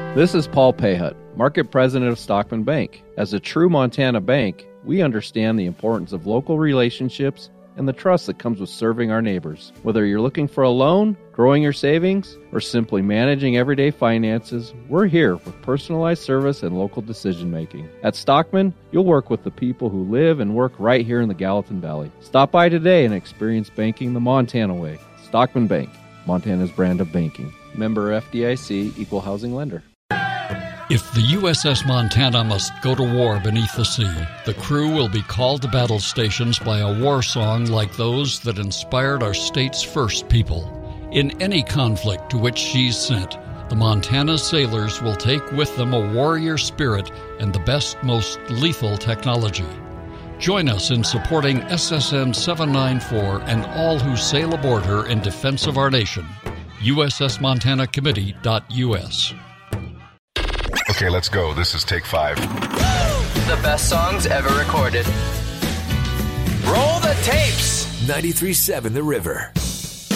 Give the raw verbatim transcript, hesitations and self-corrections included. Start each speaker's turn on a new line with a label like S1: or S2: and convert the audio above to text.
S1: This is Paul Pahut, Market President of Stockman Bank. As a true Montana bank, we understand the importance of local relationships and the trust that comes with serving our neighbors. Whether you're looking for a loan, growing your savings, or simply managing everyday finances, we're here with personalized service and local decision making. At Stockman, you'll work with the people who live and work right here in the Gallatin Valley. Stop by today and experience banking the Montana way. Stockman Bank, Montana's brand of banking. Member F D I C, Equal Housing Lender.
S2: If the U S S Montana must go to war beneath the sea, the crew will be called to battle stations by a war song like those that inspired our state's first people. In any conflict to which she's sent, the Montana sailors will take with them a warrior spirit and the best, most lethal technology. Join us in supporting S S N seven ninety-four and all who sail aboard her in defense of our nation. U S S Montana Committee dot U S.
S3: Okay, let's go. This is take five.
S4: The best songs ever recorded. Roll the tapes.
S5: ninety-three point seven The River.